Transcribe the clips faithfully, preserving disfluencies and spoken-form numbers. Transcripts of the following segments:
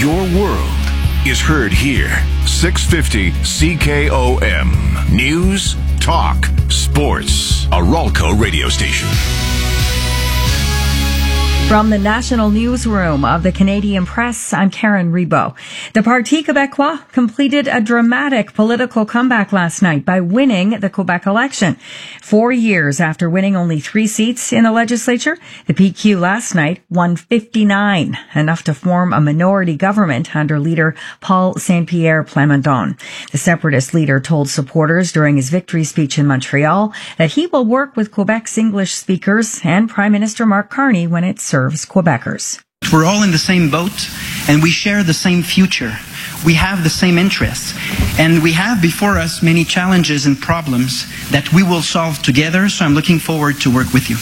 Your world is heard here. six fifty C K O M. News, talk, sports. A Ralco radio station. From the National Newsroom of the Canadian Press, I'm Karen Rebo. The Parti Québécois completed a dramatic political comeback last night by winning the Quebec election. Four years after winning only three seats in the legislature, the P Q last night won fifty-nine, enough to form a minority government under leader Paul Saint-Pierre Plamondon. The separatist leader told supporters during his victory speech in Montreal that he will work with Quebec's English speakers and Prime Minister Mark Carney when it serves Quebecers. We're all in the same boat, and we share the same future. We have the same interests, and we have before us many challenges and problems that we will solve together, so I'm looking forward to work with you.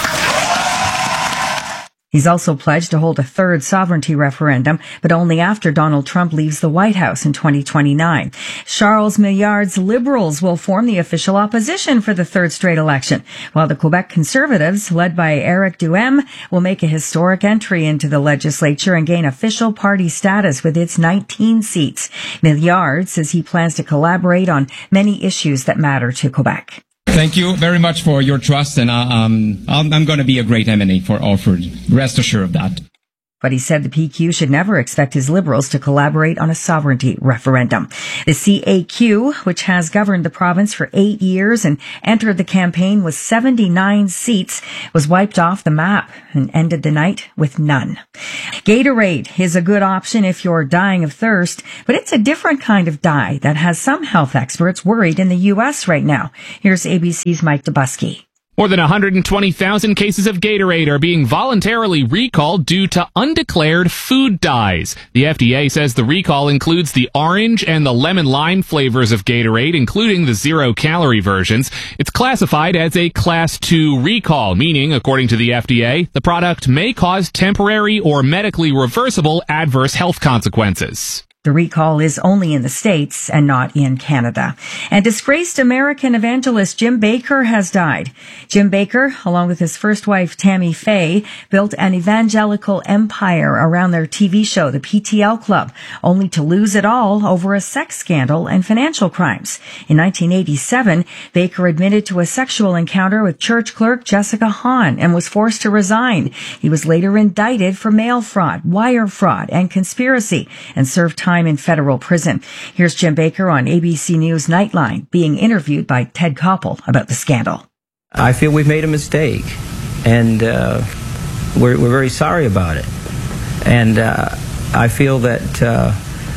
He's also pledged to hold a third sovereignty referendum, but only after Donald Trump leaves the White House in twenty twenty-nine. Charles Milliard's Liberals will form the official opposition for the third straight election, while the Quebec Conservatives, led by Éric Duhem, will make a historic entry into the legislature and gain official party status with its nineteen seats. Milliard says he plans to collaborate on many issues that matter to Quebec. Thank you very much for your trust, and uh, um, I'm, I'm going to be a great M N A for Alford. Rest assured of that. But he said the P Q should never expect his Liberals to collaborate on a sovereignty referendum. The C A Q, which has governed the province for eight years and entered the campaign with seventy-nine seats, was wiped off the map and ended the night with none. Gatorade is a good option if you're dying of thirst, but it's a different kind of die that has some health experts worried in the U S right now. Here's A B C's Mike Dubusky. More than one hundred twenty thousand cases of Gatorade are being voluntarily recalled due to undeclared food dyes. The F D A says the recall includes the orange and the lemon lime flavors of Gatorade, including the zero-calorie versions. It's classified as a Class two recall, meaning, according to the F D A, the product may cause temporary or medically reversible adverse health consequences. The recall is only in the States and not in Canada. And disgraced American evangelist Jim Bakker has died. Jim Bakker, along with his first wife Tammy Faye, built an evangelical empire around their T V show, The P T L Club, only to lose it all over a sex scandal and financial crimes. In nineteen eighty-seven, Bakker admitted to a sexual encounter with church clerk Jessica Hahn and was forced to resign. He was later indicted for mail fraud, wire fraud, and conspiracy, and served time in federal prison. Here's Jim Bakker on A B C News Nightline being interviewed by Ted Koppel about the scandal. I feel we've made a mistake, and uh, we're, we're very sorry about it. And uh, I feel that uh,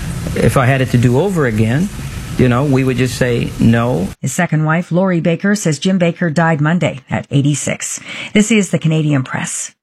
if I had it to do over again, you know, we would just say no. His second wife, Lori Bakker, says Jim Bakker died Monday at eighty-six. This is the Canadian Press.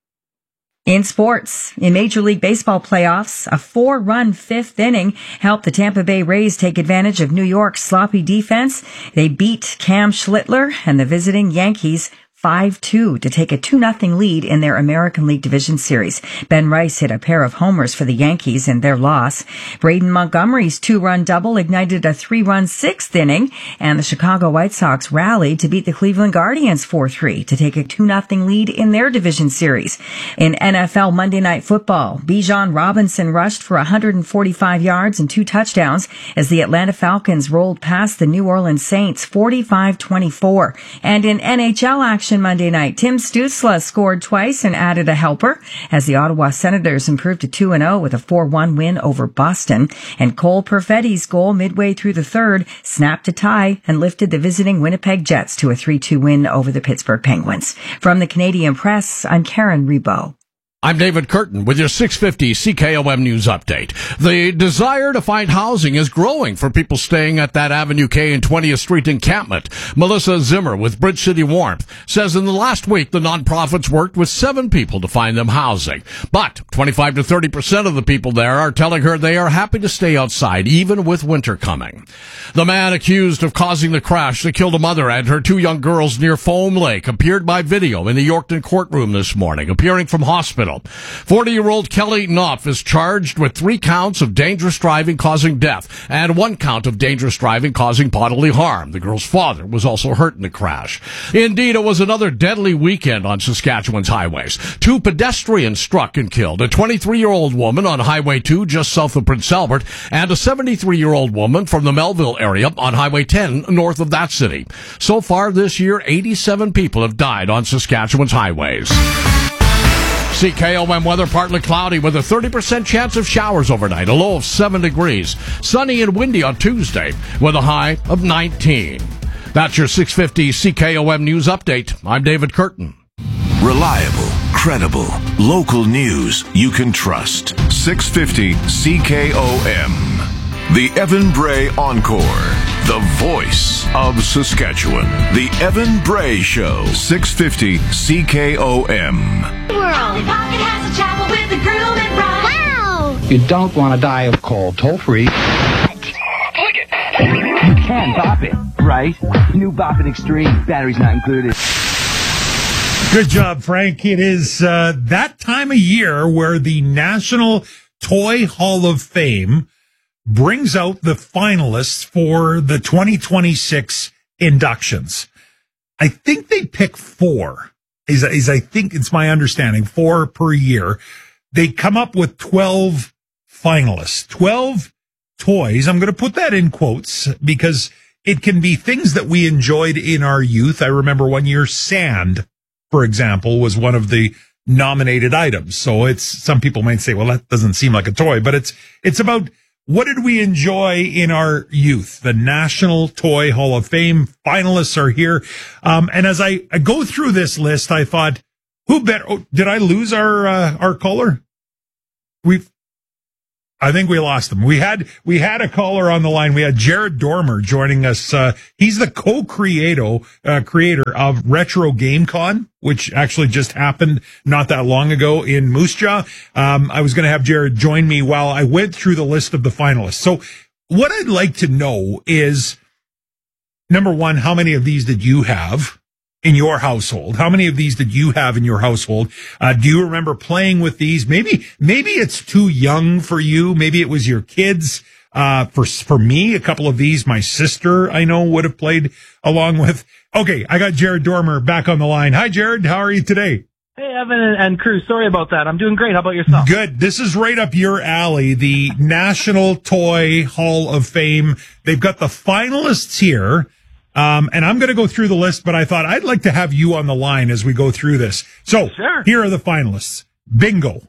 In sports, in Major League Baseball playoffs, a four-run fifth inning helped the Tampa Bay Rays take advantage of New York's sloppy defense. They beat Cam Schlittler and the visiting Yankees five two to take a two nothing lead in their American League Division Series. Ben Rice hit a pair of homers for the Yankees in their loss. Braden Montgomery's two-run double ignited a three-run sixth inning, and the Chicago White Sox rallied to beat the Cleveland Guardians four three to take a two nothing lead in their Division Series. In N F L Monday Night Football, Bijan Robinson rushed for one hundred forty-five yards and two touchdowns as the Atlanta Falcons rolled past the New Orleans Saints forty-five twenty-four. And in N H L action Monday night, Tim Stützle scored twice and added a helper as the Ottawa Senators improved to two and oh with a four one win over Boston. And Cole Perfetti's goal midway through the third snapped a tie and lifted the visiting Winnipeg Jets to a three two win over the Pittsburgh Penguins. From the Canadian Press, I'm Karen Rebo. I'm David Curtin with your six fifty C K O M News Update. The desire to find housing is growing for people staying at that Avenue K and twentieth Street encampment. Melissa Zimmer with Bridge City Warmth says in the last week the nonprofits worked with seven people to find them housing. But twenty-five to thirty percent of the people there are telling her they are happy to stay outside even with winter coming. The man accused of causing the crash that killed a mother and her two young girls near Foam Lake appeared by video in the Yorkton courtroom this morning, appearing from hospital. Hospital. forty-year-old Kelly Knopf is charged with three counts of dangerous driving causing death and one count of dangerous driving causing bodily harm. The girl's father was also hurt in the crash. Indeed, it was another deadly weekend on Saskatchewan's highways. Two pedestrians struck and killed a twenty-three-year-old woman on Highway two just south of Prince Albert and a seventy-three-year-old woman from the Melville area on Highway ten north of that city. So far this year, eighty-seven people have died on Saskatchewan's highways. C K O M weather, partly cloudy with a thirty percent chance of showers overnight, a low of seven degrees. Sunny and windy on Tuesday with a high of nineteen. That's your six fifty C K O M News Update. I'm David Curtin. Reliable, credible, local news you can trust. six fifty C K O M. The Evan Bray Encore. The voice of Saskatchewan. The Evan Bray Show. six fifty C K O M. Polly Pocket has a chapel with a groom and bride. Wow! You don't want to die of cold. Toll free. Click it. You can bop it, right? New Bop It Extreme. Batteries not included. Good job, Frank. It is uh, that time of year where the National Toy Hall of Fame brings out the finalists for the twenty twenty-six inductions. I think they pick four, is, is I think it's my understanding, four per year. They come up with twelve finalists, twelve toys. I'm going to put that in quotes because it can be things that we enjoyed in our youth. I remember one year sand, for example, was one of the nominated items. So it's, some people might say, well, that doesn't seem like a toy, but it's, it's about what did we enjoy in our youth? The National Toy Hall of Fame finalists are here. Um, and as I, I go through this list, I thought, who better, oh, did I lose our, uh, our caller? We've, I think we lost him. We had, we had a caller on the line. We had Jared Dormer joining us. Uh, he's the co-creator, uh, creator of Retro Game Con, which actually just happened not that long ago in Moose Jaw. Um, I was going to have Jared join me while I went through the list of the finalists. So what I'd like to know is, number one, how many of these did you have in your household? How many of these did you have in your household? Uh, do you remember playing with these? Maybe, maybe it's too young for you. Maybe it was your kids. Uh, for, for me, a couple of these, my sister, I know, would have played along with. Okay. I got Jared Dormer back on the line. Hi, Jared. How are you today? Hey, Evan and, and crew. Sorry about that. I'm doing great. How about yourself? Good. This is right up your alley. The National Toy Hall of Fame. They've got the finalists here. Um, and I'm going to go through the list, but I thought I'd like to have you on the line as we go through this. So sure. Here are the finalists. Bingo.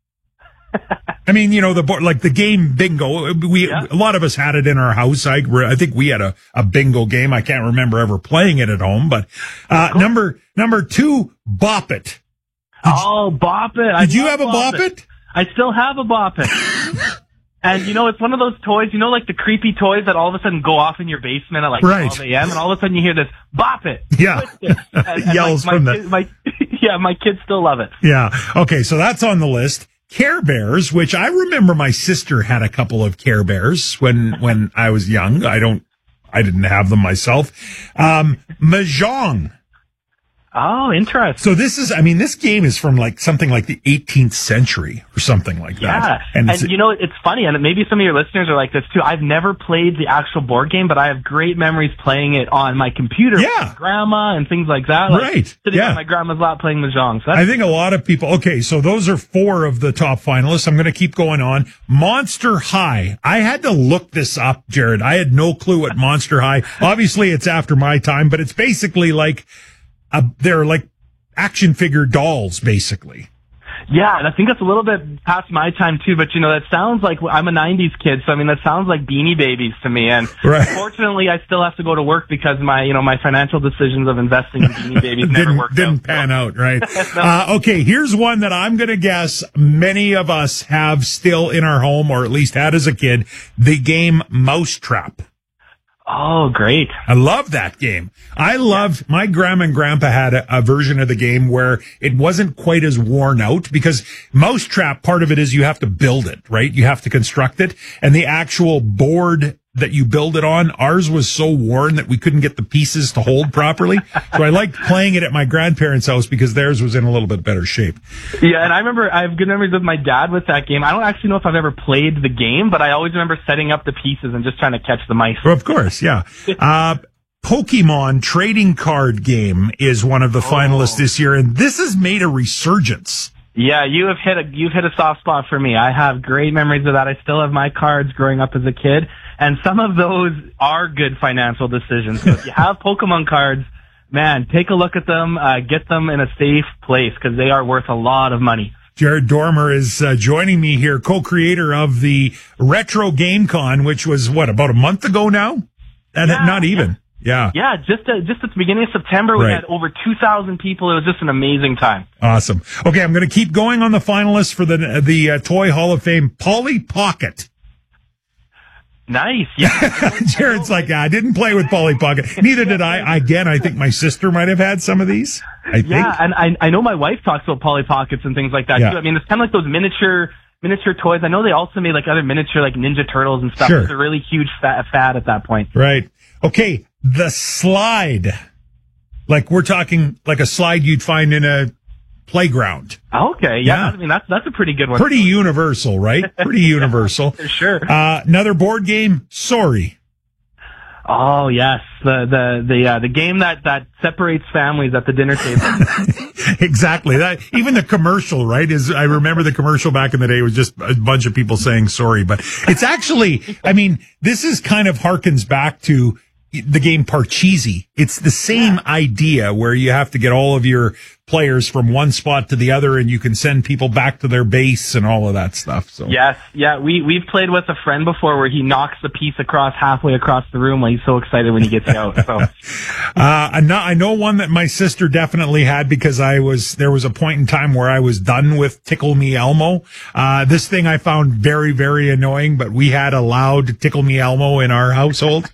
I mean, you know, the like the game bingo. We yeah. A lot of us had it in our house. I I think we had a, a bingo game. I can't remember ever playing it at home. But uh, cool. number number two, Bop It. Did oh, Bop It! Did you have a Bop It? it? I still have a Bop It. And, you know, it's one of those toys, you know, like the creepy toys that all of a sudden go off in your basement at like right. twelve a.m. and all of a sudden you hear this, bop it. Yeah. It. And, and Yells my, my from kid, the... My, yeah, my kids still love it. Yeah. Okay, so that's on the list. Care Bears, which I remember my sister had a couple of Care Bears when, when I was young. I don't, I didn't have them myself. Um, Mahjong. Oh, interesting. So this is, I mean, this game is from like something like the eighteenth century or something like that. Yeah. And, and you know, it's funny, and maybe some of your listeners are like this too. I've never played the actual board game, but I have great memories playing it on my computer yeah. with my grandma and things like that. Like right. Sitting yeah. on my grandma's lap playing Mahjong. So I think a lot of people, okay, so those are four of the top finalists. I'm going to keep going on. Monster High. I had to look this up, Jared. I had no clue what Monster High, obviously it's after my time, but it's basically like, uh, they're like, action figure dolls, basically. Yeah, and I think that's a little bit past my time too, but you know, that sounds like, I'm a nineties kid, so I mean, that sounds like Beanie Babies to me, and right. Unfortunately, I still have to go to work because my, you know, my financial decisions of investing in Beanie Babies never didn't, worked didn't out. pan so. out, right? no. uh, okay, here's one that I'm gonna guess many of us have still in our home, or at least had as a kid, the game Mousetrap. Oh, great. I love that game. I loved, yeah. my grandma and grandpa had a, a version of the game where it wasn't quite as worn out because Mousetrap, part of it is you have to build it, right? You have to construct it. And the actual board that you build it on. Ours was so worn that we couldn't get the pieces to hold properly. So I liked playing it at my grandparents' house because theirs was in a little bit better shape. Yeah, and I remember I have good memories with my dad with that game. I don't actually know if I've ever played the game, but I always remember setting up the pieces and just trying to catch the mice. Well, of course, yeah. Uh, Pokemon trading card game is one of the oh. finalists this year, and this has made a resurgence. Yeah, you have hit a you've hit a soft spot for me. I have great memories of that. I still have my cards growing up as a kid, and some of those are good financial decisions. So if you have Pokemon cards, man, take a look at them, uh, get them in a safe place because they are worth a lot of money. Jared Dormer is uh, joining me here, co-creator of the Retro Game Con, which was, what, about a month ago now? And yeah, not even. Yeah. Yeah. Yeah, just uh, just at the beginning of September, we right. had over two thousand people. It was just an amazing time. Awesome. Okay, I'm going to keep going on the finalists for the the uh, Toy Hall of Fame. Polly Pocket. Nice. Yeah. Jared's like, yeah, I didn't play with Polly Pocket. Neither did I. Again, I think my sister might have had some of these. I think. Yeah, and I, I know my wife talks about Polly Pockets and things like that, yeah. too. I mean, it's kind of like those miniature... miniature toys. I know they also made like other miniature like Ninja Turtles and stuff. Sure. It was a really huge fad, fad at that point. Right. Okay. The slide. Like we're talking like a slide you'd find in a playground. Okay. Yeah. yeah. I mean, that's, that's a pretty good one. Pretty universal, right? Pretty universal. For sure. Uh, another board game. Sorry. Oh yes, the the the uh, the game that that separates families at the dinner table. Exactly. That even the commercial, right? Is I remember the commercial back in the day was just a bunch of people saying sorry, but it's actually, I mean, this is kind of harkens back to the game Parcheesi. It's the same yeah. idea where you have to get all of your players from one spot to the other and you can send people back to their base and all of that stuff. So yes, yeah, we we've played with a friend before where he knocks the piece across halfway across the room while he's so excited when he gets out. So uh I know I know one that my sister definitely had because I was there was a point in time where I was done with Tickle Me Elmo. Uh this thing I found very, very annoying, but we had allowed Tickle Me Elmo in our household.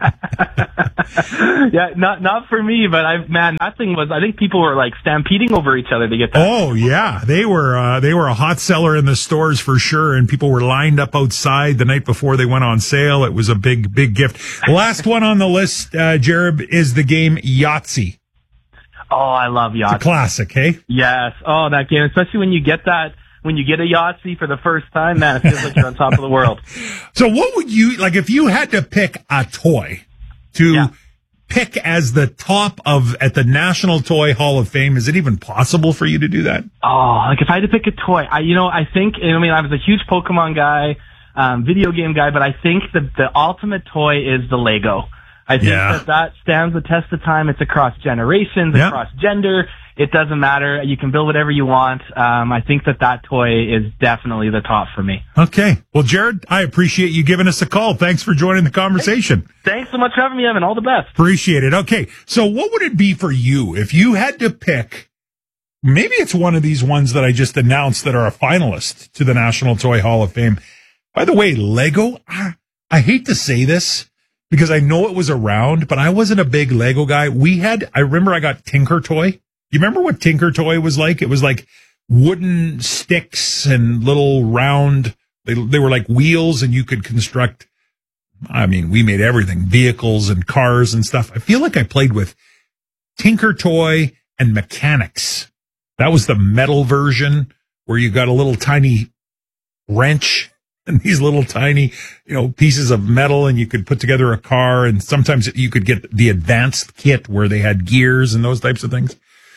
Yeah, not not for me, but I man, that thing was I think people were like stampeding over each other to get that. Oh yeah, they were uh, they were a hot seller in the stores for sure, and people were lined up outside the night before they went on sale. It was a big big gift. The last one on the list, uh, Jared, is the game Yahtzee. Oh, I love Yahtzee. It's a classic, hey? Yes. Oh, that game, especially when you get that. When you get a Yahtzee for the first time, man, it feels like you're on top of the world. So what would you, like if you had to pick a toy to yeah. pick as the top of, at the National Toy Hall of Fame, is it even possible for you to do that? Oh, like if I had to pick a toy, I, you know, I think, I mean, I was a huge Pokemon guy, um, video game guy, but I think the, the ultimate toy is the Lego. I think yeah. that that stands the test of time. It's across generations, yeah. across gender. It doesn't matter. You can build whatever you want. Um, I think that that toy is definitely the top for me. Okay. Well, Jared, I appreciate you giving us a call. Thanks for joining the conversation. Thanks so much for having me, Evan. All the best. Appreciate it. Okay. So what would it be for you if you had to pick, maybe it's one of these ones that I just announced that are a finalist to the National Toy Hall of Fame. By the way, Lego, I, I hate to say this because I know it was around, but I wasn't a big Lego guy. We had, I remember I got Tinker Toy. You remember what Tinker Toy was like? It was like wooden sticks and little round, they, they were like wheels and you could construct, I mean, we made everything, vehicles and cars and stuff. I feel like I played with Tinker Toy and Mechanics. That was the metal version where you got a little tiny wrench and these little tiny, you know, pieces of metal and you could put together a car. And sometimes you could get the advanced kit where they had gears and those types of things.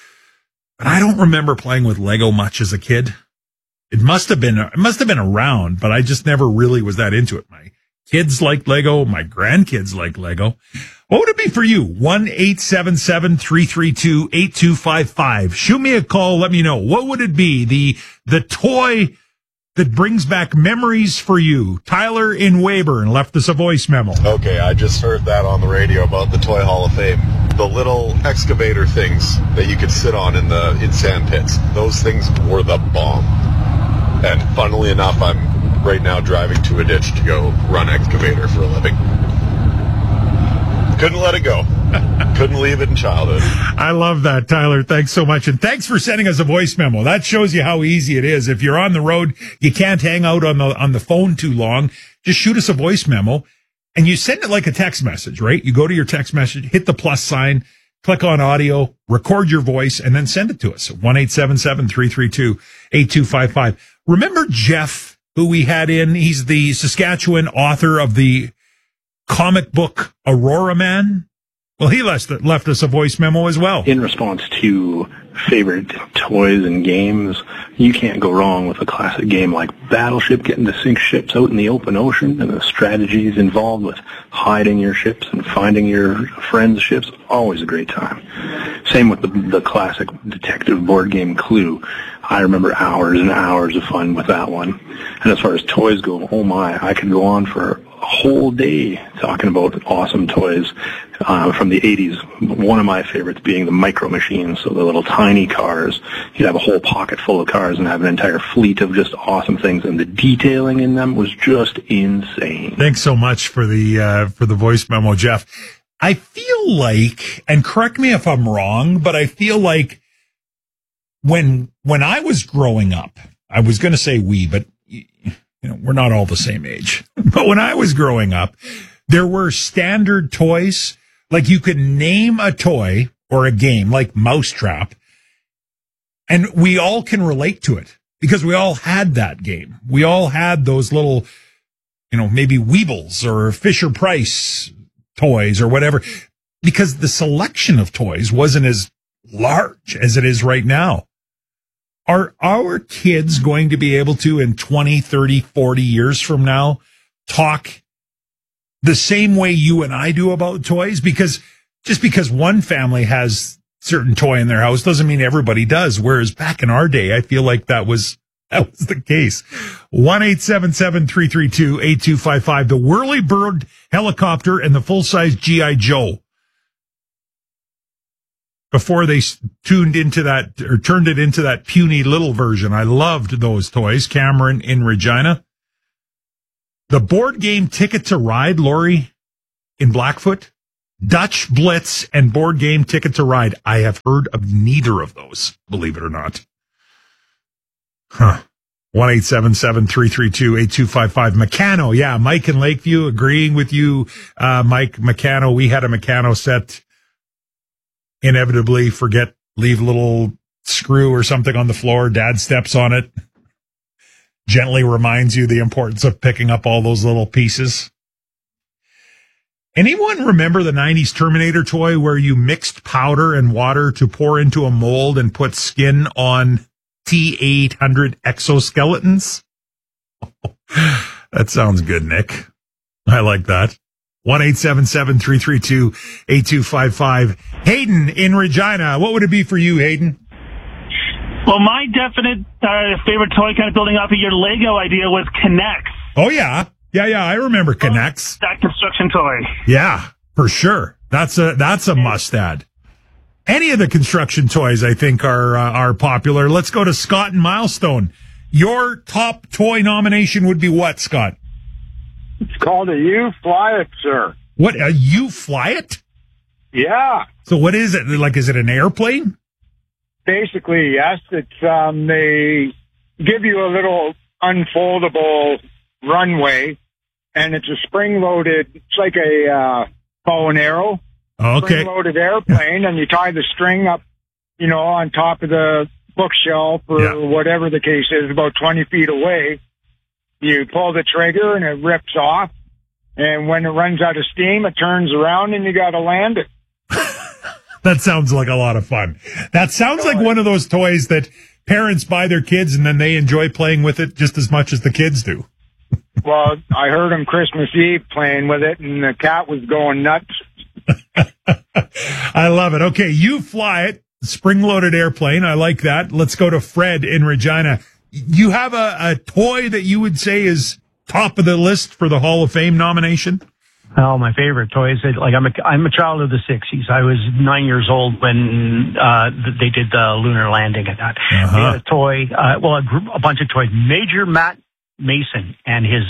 But I don't remember playing with Lego much as a kid. It must have been, it must have been around, but I just never really was that into it. My kids liked Lego. My grandkids like Lego. What would it be for you? one eight seven seven, three three two, eight two five five. Shoot me a call. Let me know. What would it be? The, the toy that brings back memories for you. Tyler in Weyburn left us a voice memo. Okay, I just heard that on the radio about the Toy Hall of Fame. The little excavator things that you could sit on in the in sand pits. Those things were the bomb. And funnily enough, I'm right now driving to a ditch to go run excavator for a living. Couldn't let it go. Couldn't leave it in childhood. I love that, Tyler. Thanks so much. And thanks for sending us a voice memo. That shows you how easy it is. If you're on the road, you can't hang out on the, on the phone too long. Just shoot us a voice memo and you send it like a text message, right? You go to your text message, hit the plus sign, click on audio, record your voice, and then send it to us at one eight seven seven, three three two, eight two five five. Remember Jeff, who we had in? He's the Saskatchewan author of the comic book Aurora Man. Well, he left, left us a voice memo as well. In response to favorite toys and games, you can't go wrong with a classic game like Battleship, getting to sink ships out in the open ocean, and the strategies involved with hiding your ships and finding your friends' ships. Always a great time. Same with the, the classic detective board game Clue. I remember hours and hours of fun with that one. And as far as toys go, oh my, I could go on for a whole day talking about awesome toys uh, from the eighties. One of my favorites being the Micro Machines, so the little tiny cars. You'd have a whole pocket full of cars and have an entire fleet of just awesome things, and the detailing in them was just insane. Thanks so much for the uh, for the voice memo, Jeff. I feel like, and correct me if I'm wrong, but I feel like when when I was growing up, I was going to say we, but you know, we're not all the same age. But when I was growing up, there were standard toys. Like you could name a toy or a game like Mousetrap, and we all can relate to it because we all had that game. We all had those little, you know, maybe Weebles or Fisher Price toys or whatever, because the selection of toys wasn't as large as it is right now. Are our kids going to be able to, in twenty, thirty, forty years from now, talk the same way you and I do about toys? Because just because one family has certain toy in their house doesn't mean everybody does. Whereas back in our day, I feel like that was, that was the case. one eight seven seven, three three two, eight two five five. The Whirlybird helicopter and the full-size G I. Joe. Before they tuned into that or turned it into that puny little version. I loved those toys. Cameron in Regina. The board game Ticket to Ride, Lori in Blackfoot. Dutch Blitz and board game Ticket to Ride. I have heard of neither of those, believe it or not. Huh. one eight seven seven, three three two, eight two five five. Meccano. Yeah, Mike in Lakeview agreeing with you. Uh, Mike Meccano. We had a Meccano set. Inevitably forget, leave a little screw or something on the floor. Dad steps on it. Gently reminds you the importance of picking up all those little pieces. Anyone remember the nineties Terminator toy where you mixed powder and water to pour into a mold and put skin on T eight hundred exoskeletons? That sounds good, Nick. I like that. one eight seven seven, three three two, eight two five five. Hayden in Regina. What would it be for you, Hayden? Well, my definite uh, favorite toy, kind of building off of your Lego idea, was K'Nex. Oh, yeah. Yeah, yeah. I remember K'Nex. That construction toy. Yeah, for sure. That's a that's a must-add. Any of the construction toys, I think, are uh, are popular. Let's go to Scott and Milestone. Your top toy nomination would be what, Scott? It's called a U-Fly-It, sir. What, a U-Fly-It? Yeah. So what is it? Like, is it an airplane? Basically, yes. It's, um, they give you a little unfoldable runway, and it's a spring-loaded, it's like a uh, bow and arrow. Okay. Spring-loaded airplane, and you tie the string up, you know, on top of the bookshelf or yeah. whatever the case is, about twenty feet away. You pull the trigger, and it rips off. And when it runs out of steam, it turns around, and you got to land it. That sounds like a lot of fun. That sounds like one of those toys that parents buy their kids, and then they enjoy playing with it just as much as the kids do. Well, I heard him Christmas Eve playing with it, and the cat was going nuts. I love it. Okay, U-Fly-It, spring-loaded airplane. I like that. Let's go to Fred in Regina. You have a, a toy that you would say is top of the list for the Hall of Fame nomination? Oh, my favorite toys. Like I'm a, I'm a child of the sixties. I was nine years old when uh, they did the lunar landing at that. Uh-huh. They had a toy, uh, well, a, group, a bunch of toys. Major Matt Mason and his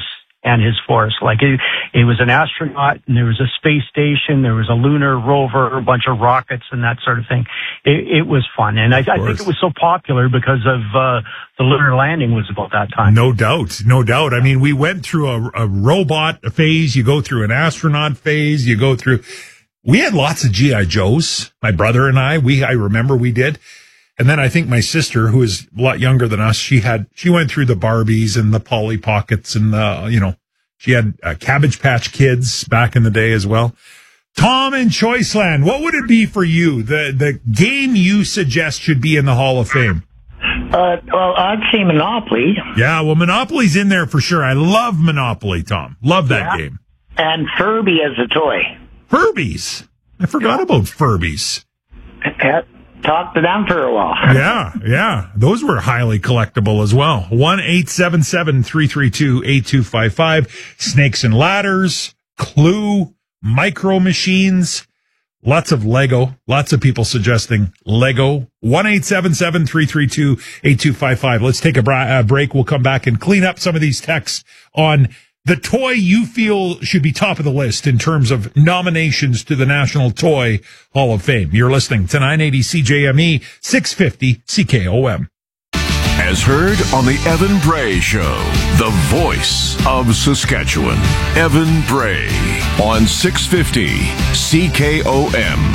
and his force. Like it, it was an astronaut, and there was a space station, there was a lunar rover, a bunch of rockets, and that sort of thing. It, it was fun, and I, I think it was so popular because of uh, the lunar landing was about that time. No doubt, no doubt. I mean, we went through a, a robot phase. You go through an astronaut phase. You go through. We had lots of G I Joes. My brother and I. We I remember we did. And then I think my sister, who is a lot younger than us, she had, she went through the Barbies and the Polly Pockets and the, you know, she had uh, Cabbage Patch Kids back in the day as well. Tom in Choiceland, what would it be for you? The, the game you suggest should be in the Hall of Fame? Uh, well, I'd say Monopoly. Yeah, well, Monopoly's in there for sure. I love Monopoly, Tom. Love that yeah. game. And Furby as a toy. Furbies. I forgot about Furbies. Yeah. Talked to them for a while. Yeah, yeah. Those were highly collectible as well. one eight seven seven, three three two, eight two five five. Snakes and Ladders, Clue, Micro Machines, lots of Lego. Lots of people suggesting Lego. one eight seven seven, three three two, eight two five five. Let's take a bra- uh, break. We'll come back and clean up some of these texts on the toy you feel should be top of the list in terms of nominations to the National Toy Hall of Fame. You're listening to nine eighty C J M E, six fifty C K O M. As heard on the Evan Bray Show, the voice of Saskatchewan. Evan Bray on six fifty C K O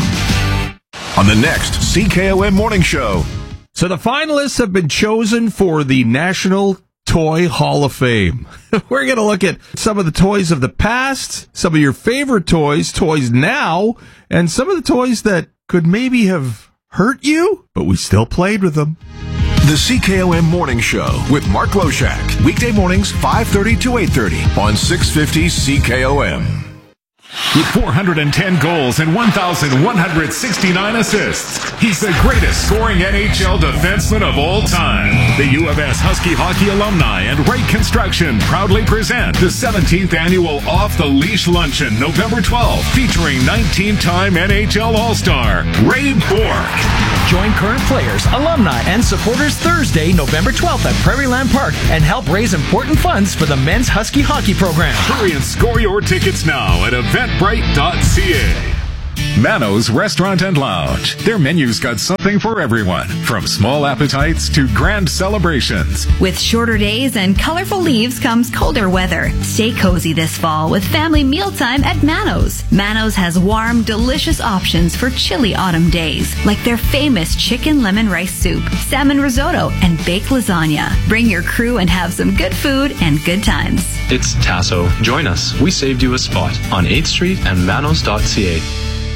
M. On the next C K O M Morning Show. So the finalists have been chosen for the National Toy Hall of Fame. We're going to look at some of the toys of the past, some of your favorite toys, toys now, and some of the toys that could maybe have hurt you, but we still played with them. The C K O M Morning Show with Mark Loshak. Weekday mornings, five thirty to eight thirty on six fifty C K O M. With four hundred ten goals and one thousand one hundred sixty-nine assists, he's the greatest scoring N H L defenseman of all time. The U of S Husky Hockey alumni and Ray Construction proudly present the seventeenth annual Off the Leash Luncheon, November twelfth, featuring nineteen-time N H L All-Star Ray Bourque. Join current players, alumni, and supporters Thursday, November twelfth at Prairie Land Park and help raise important funds for the men's Husky Hockey program. Hurry and score your tickets now at eventbrite dot c a. Mano's Restaurant and Lounge. Their menu's got something for everyone, from small appetites to grand celebrations. With shorter days and colorful leaves comes colder weather. Stay cozy this fall with family mealtime at Mano's. Mano's has warm, delicious options for chilly autumn days, like their famous chicken lemon rice soup, salmon risotto, and baked lasagna. Bring your crew and have some good food and good times. It's Tasso. Join us. We saved you a spot on eighth street and manos dot c a.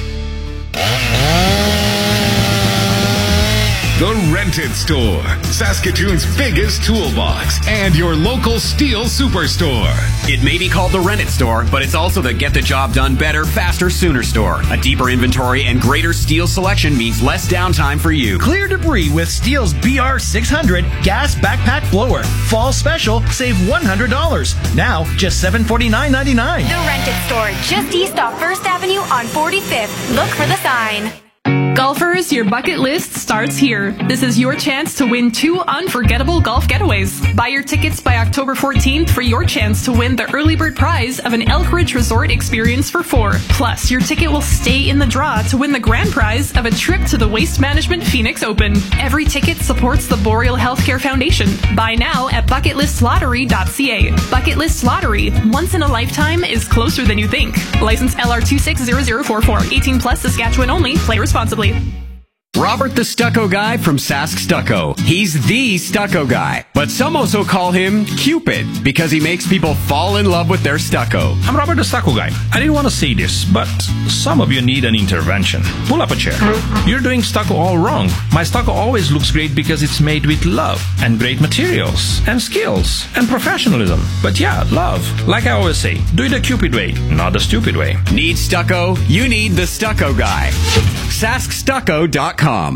The Rented Store, Saskatoon's biggest toolbox, and your local steel superstore. It may be called the Rented Store, but it's also the get the job done better, faster, sooner store. A deeper inventory and greater steel selection means less downtime for you. Clear debris with Steel's B R six hundred gas backpack blower. Fall special, save one hundred dollars. Now, just seven hundred forty-nine dollars and ninety-nine cents. The Rented Store, just east off First Avenue on forty-fifth. Look for the sign. Golfers, your bucket list starts here. This is your chance to win two unforgettable golf getaways. Buy your tickets by October fourteenth for your chance to win the early bird prize of an Elk Ridge Resort experience for four. Plus, your ticket will stay in the draw to win the grand prize of a trip to the Waste Management Phoenix Open. Every ticket supports the Boreal Healthcare Foundation. Buy now at bucket list lottery dot c a. Bucket List Lottery, once in a lifetime, is closer than you think. License L R two six zero zero four four. eighteen plus, Saskatchewan only. Play responsibly. Robert the Stucco Guy from Sask Stucco. He's the stucco guy, but some also call him Cupid because he makes people fall in love with their stucco. I'm Robert the Stucco Guy. I didn't want to say this, but some of you need an intervention. Pull up a chair. You're doing stucco all wrong. My stucco always looks great because it's made with love and great materials and skills and professionalism. But yeah, love. Like I always say, do it the Cupid way, not the stupid way. Need stucco? You need the Stucco Guy. sask stucco dot com.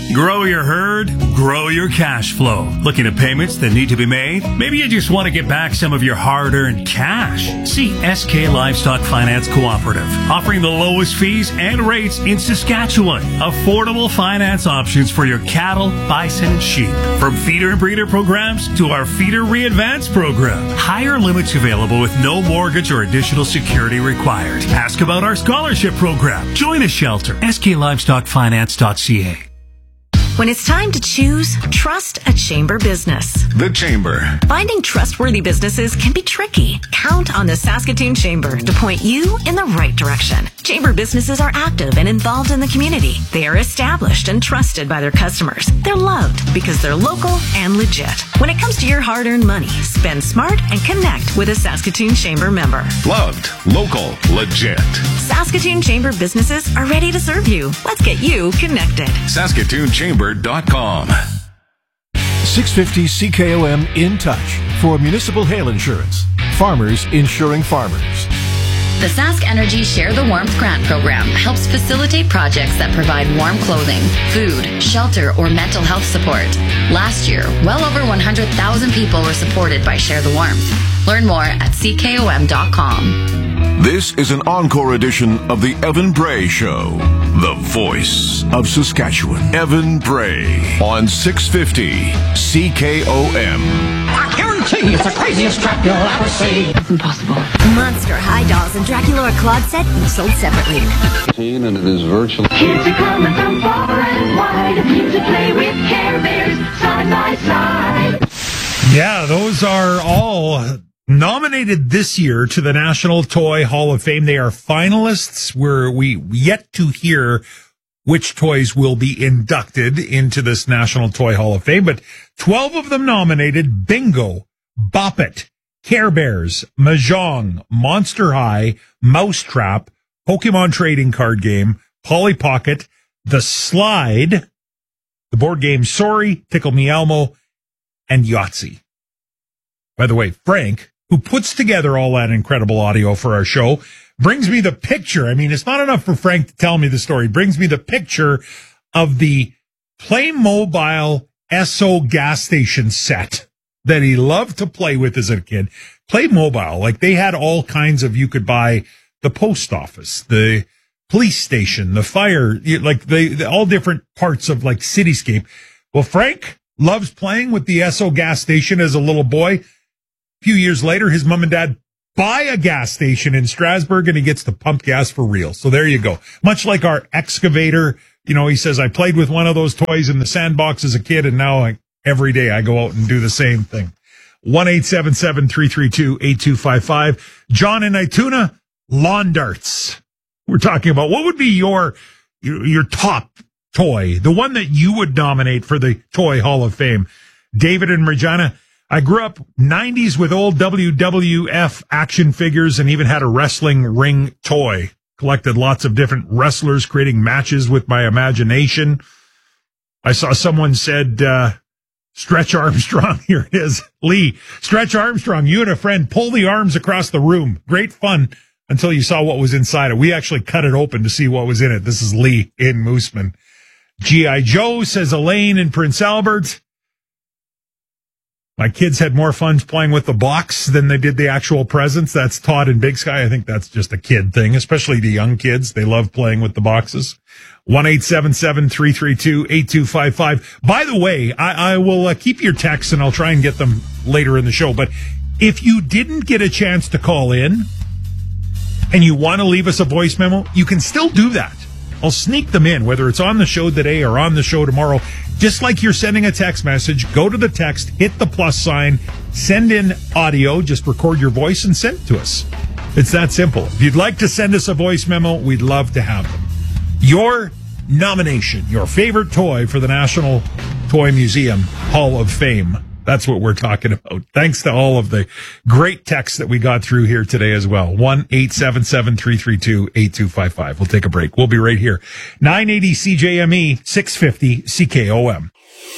Grow your herd, grow your cash flow. Looking at payments that need to be made? Maybe you just want to get back some of your hard-earned cash. See S K Livestock Finance Cooperative, offering the lowest fees and rates in Saskatchewan. Affordable finance options for your cattle, bison, and sheep. From feeder and breeder programs to our feeder re-advance program. Higher limits available with no mortgage or additional security required. Ask about our scholarship program. Join a shelter. S K Livestock Finance dot C A. When it's time to choose, trust a Chamber business. The Chamber. Finding trustworthy businesses can be tricky. Count on the Saskatoon Chamber to point you in the right direction. Chamber businesses are active and involved in the community. They are established and trusted by their customers. They're loved because they're local and legit. When it comes to your hard-earned money, spend smart and connect with a Saskatoon Chamber member. Loved, local, legit. Saskatoon Chamber businesses are ready to serve you. Let's get you connected. Saskatoon Chamber dot com. six fifty C K O M in touch for municipal hail insurance. Farmers insuring farmers. The Sask Energy Share the Warmth Grant Program helps facilitate projects that provide warm clothing, food, shelter, or mental health support. Last year, well over one hundred thousand people were supported by Share the Warmth. Learn more at C K O M dot com. This is an encore edition of the Evan Bray Show, the voice of Saskatchewan. Evan Bray on six fifty C K O M. I guarantee it's the craziest trap you'll ever see. It's impossible. Monster High Dolls and Dracula Claude set each sold separately. And it is virtually. Kids are coming from far and wide to play with Care Bears side by side. Yeah, those are all nominated this year to the National Toy Hall of Fame. They are finalists. We're we yet to hear which toys will be inducted into this National Toy Hall of Fame, but twelve of them nominated: Bingo, Bop It, Care Bears, Mahjong, Monster High, Mousetrap, Pokemon Trading Card Game, Polly Pocket, The Slide, the board game Sorry, Tickle Me Elmo, and Yahtzee. By the way, Frank, who puts together all that incredible audio for our show, brings me the picture. I mean, it's not enough for Frank to tell me the story. He brings me the picture of the Playmobil S O gas station set that he loved to play with as a kid. Playmobil, like they had all kinds of, you could buy the post office, the police station, the fire, like they, all different parts of like cityscape. Well, Frank loves playing with the S O gas station as a little boy. A few years later, his mom and dad buy a gas station in Strasbourg and he gets to pump gas for real. So there you go. Much like our excavator, you know, he says, I played with one of those toys in the sandbox as a kid and now I, every day I go out and do the same thing. one eight seven seven, three three two, eight two five five. John in Ituna, lawn darts. We're talking about what would be your, your, your top toy, the one that you would nominate for the Toy Hall of Fame. David and Regina, I grew up nineties with old W W F action figures and even had a wrestling ring toy. Collected lots of different wrestlers, creating matches with my imagination. I saw someone said, uh, Stretch Armstrong. Here it is. Lee, Stretch Armstrong, you and a friend pull the arms across the room. Great fun until you saw what was inside it. We actually cut it open to see what was in it. This is Lee in Mooseman. G I. Joe, says Elaine in Prince Albert. My kids had more fun playing with the box than they did the actual presents. That's Todd in Big Sky. I think that's just a kid thing, especially the young kids. They love playing with the boxes. one eight seven seven, three three two, eight two five five. By the way, I, I will uh, keep your texts and I'll try and get them later in the show. But if you didn't get a chance to call in and you want to leave us a voice memo, you can still do that. I'll sneak them in, whether it's on the show today or on the show tomorrow. Just like you're sending a text message, go to the text, hit the plus sign, send in audio, just record your voice and send it to us. It's that simple. If you'd like to send us a voice memo, we'd love to have them. Your nomination, your favorite toy for the National Toy Museum Hall of Fame. That's what we're talking about. Thanks to all of the great texts that we got through here today as well. one eight seven seven, three three two, eight two five five. We'll take a break. We'll be right here. nine eighty C J M E, six fifty C K O M.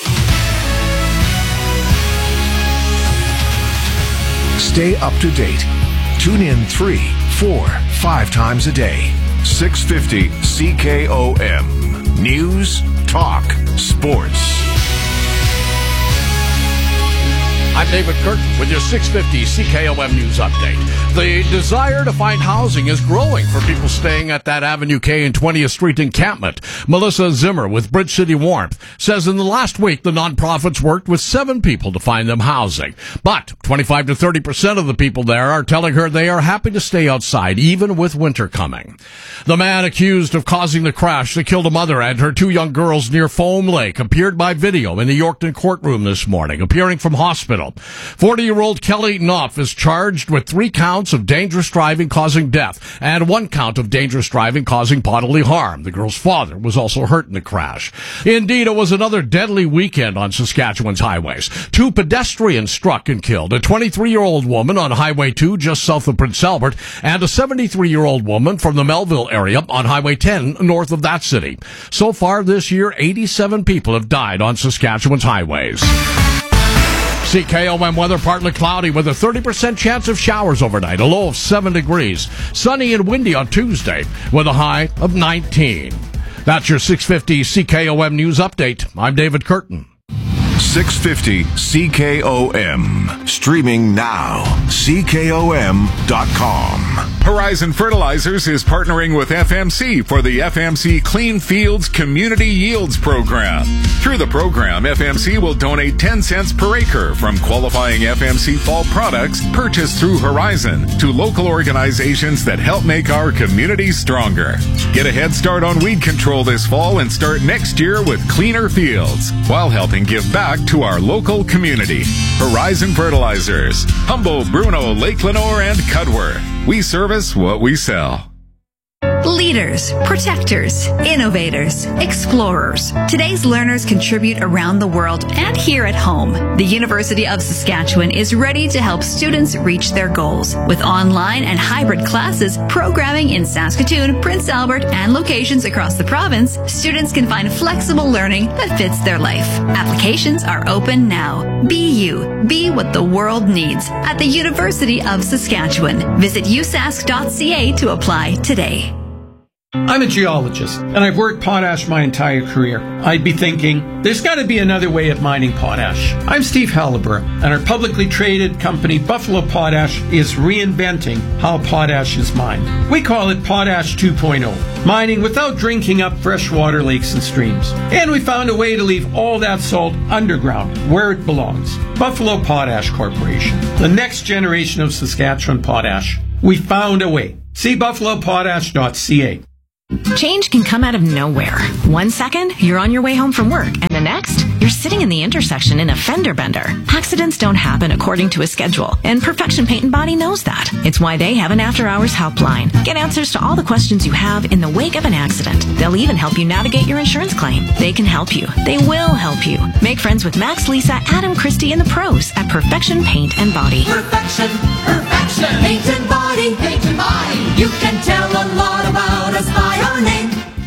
Stay up to date. Tune in three, four, five times a day. six fifty C K O M. News, talk, Sports. I'm David Curtin with your six fifty C K O M News Update. The desire to find housing is growing for people staying at that Avenue K and twentieth Street encampment. Melissa Zimmer with Bridge City Warmth says in the last week the nonprofits worked with seven people to find them housing. But twenty-five to thirty percent of the people there are telling her they are happy to stay outside even with winter coming. The man accused of causing the crash that killed a mother and her two young girls near Foam Lake appeared by video in the Yorkton courtroom this morning, appearing from hospital. forty-year-old Kelly Knopf is charged with three counts of dangerous driving causing death and one count of dangerous driving causing bodily harm. The girl's father was also hurt in the crash. Indeed, it was another deadly weekend on Saskatchewan's highways. Two pedestrians struck and killed, a twenty-three-year-old woman on Highway two just south of Prince Albert and a seventy-three-year-old woman from the Melville area on Highway ten north of that city. So far this year, eighty-seven people have died on Saskatchewan's highways. C K O M weather, partly cloudy with a thirty percent chance of showers overnight, a low of seven degrees. Sunny and windy on Tuesday with a high of nineteen. That's your six fifty C K O M News Update. I'm David Curtin. six fifty C K O M. Streaming now. C K O M dot com. Horizon Fertilizers is partnering with F M C for the F M C Clean Fields Community Yields Program. Through the program, F M C will donate ten cents per acre from qualifying F M C fall products purchased through Horizon to local organizations that help make our communities stronger. Get a head start on weed control this fall and start next year with cleaner fields while helping give back to our local community. Horizon Fertilizers. Humboldt, Bruno, Lake Lenore, and Cudworth. We service what we sell. Leaders, protectors, innovators, explorers. Today's learners contribute around the world and here at home. The University of Saskatchewan is ready to help students reach their goals. With online and hybrid classes, programming in Saskatoon, Prince Albert, and locations across the province, students can find flexible learning that fits their life. Applications are open now. Be you. Be what the world needs at the University of Saskatchewan. Visit u sask dot c a to apply today. I'm a geologist, and I've worked potash my entire career. I'd be thinking, there's got to be another way of mining potash. I'm Steve Halliburton, and our publicly traded company, Buffalo Potash, is reinventing how potash is mined. We call it Potash two point oh, mining without drinking up freshwater lakes and streams. And we found a way to leave all that salt underground, where it belongs. Buffalo Potash Corporation, the next generation of Saskatchewan potash. We found a way. See buffalo potash dot c a. Change can come out of nowhere. One second, you're on your way home from work, and the next, you're sitting in the intersection in a fender bender. Accidents don't happen according to a schedule, and Perfection Paint and Body knows that. It's why they have an after-hours helpline. Get answers to all the questions you have in the wake of an accident. They'll even help you navigate your insurance claim. They can help you. They will help you. Make friends with Max, Lisa, Adam, Christy, and the pros at Perfection Paint and Body. Perfection, perfection, paint and body, paint and body. You can tell a lot about us by our name.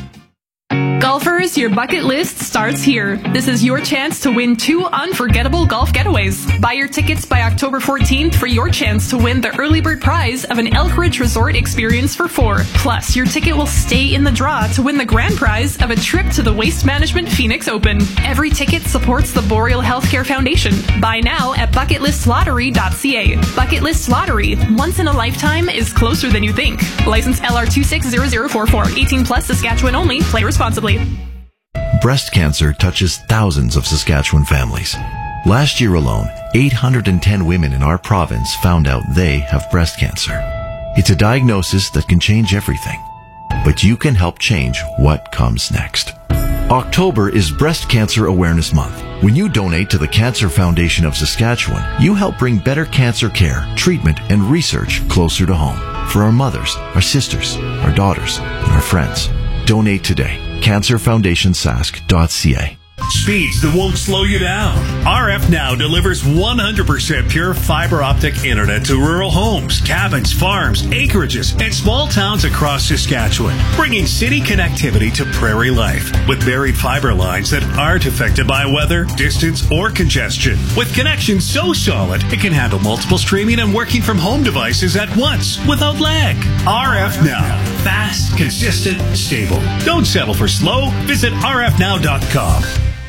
Golfers, your bucket list starts here. This is your chance to win two unforgettable golf getaways. Buy your tickets by October fourteenth for your chance to win the early bird prize of an Elkridge Resort experience for four. Plus, your ticket will stay in the draw to win the grand prize of a trip to the Waste Management Phoenix Open. Every ticket supports the Boreal Healthcare Foundation. Buy now at bucket list lottery dot c a. Bucket List Lottery, once in a lifetime, is closer than you think. License L R two six zero zero four four. eighteen plus, Saskatchewan only. Play responsibly. Breast cancer touches thousands of Saskatchewan families. Last year alone, eight hundred ten women in our province found out they have breast cancer. It's a diagnosis that can change everything, but you can help change what comes next. October is Breast Cancer Awareness Month. When you donate to the Cancer Foundation of Saskatchewan, you help bring better cancer care, treatment, and research closer to home for our mothers, our sisters, our daughters, and our friends. Donate today. cancer foundation sask dot c a. Speeds that won't slow you down. R F Now delivers one hundred percent pure fiber optic internet to rural homes, cabins, farms, acreages, and small towns across Saskatchewan, bringing city connectivity to prairie life with buried fiber lines that aren't affected by weather, distance, or congestion. With connections so solid, it can handle multiple streaming and working from home devices at once without lag. R F Now. Fast, consistent, stable. Don't settle for slow. Visit r f now dot com.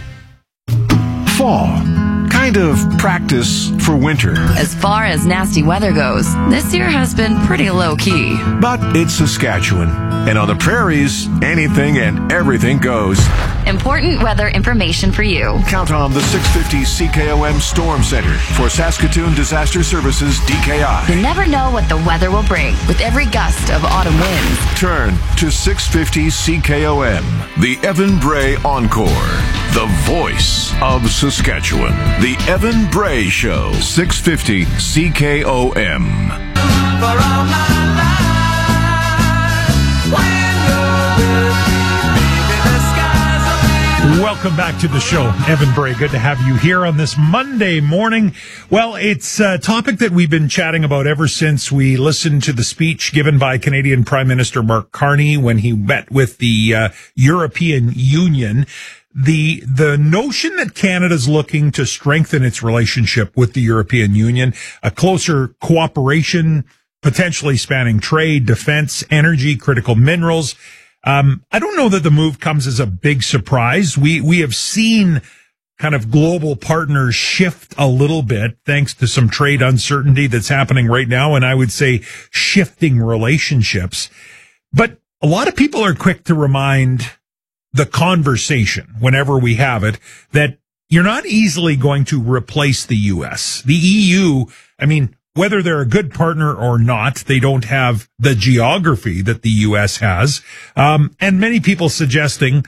fall. Kind of practice for winter. As far as nasty weather goes, this year has been pretty low-key. But it's Saskatchewan, and on the prairies, anything and everything goes. Important weather information for you. Count on the six fifty C K O M Storm Center for Saskatoon Disaster Services D K I. You never know what the weather will bring with every gust of autumn winds. Turn to six fifty C K O M, the Evan Bray Encore, the voice of Saskatchewan. The Evan Bray Show, six fifty C K O M. Welcome back to the show. Evan Bray, good to have you here on this Monday morning. Well, it's a topic that we've been chatting about ever since we listened to the speech given by Canadian Prime Minister Mark Carney when he met with the uh, European Union. The the notion that Canada's looking to strengthen its relationship with the European Union, a closer cooperation, potentially spanning trade, defense, energy, critical minerals. Um, I don't know that the move comes as a big surprise. We, we have seen kind of global partners shift a little bit thanks to some trade uncertainty that's happening right now. And I would say shifting relationships. But a lot of people are quick to remind the conversation whenever we have it that you're not easily going to replace the U S. The E U, I mean, whether they're a good partner or not, they don't have the geography that the U S has. Um, and many people suggesting